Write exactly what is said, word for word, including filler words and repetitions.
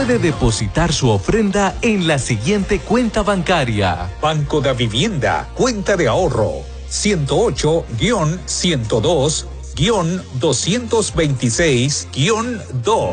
puede depositar su ofrenda en la siguiente cuenta bancaria. Banco da Vivienda, cuenta de ahorro, ciento ocho, ciento dos, doscientos veintiséis, dos.